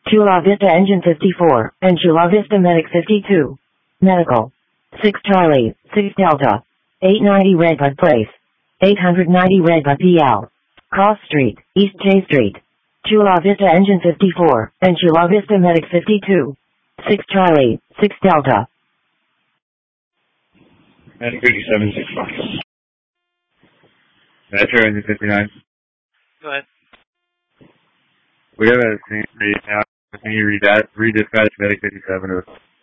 Chula Vista Engine 54, and Chula Vista Medic 52. Medical. 6 Charlie, 6 Delta. 890 Redbud Place. 890 Redbud PL. Cross Street, East J Street. Chula Vista Engine 54, and Chula Vista Medic 52. 6 Charlie, 6 Delta. Medic 37, 6 Fox. Metro Engine 59. Go ahead. We have a scene read now. Can you redispatch Medic 57 to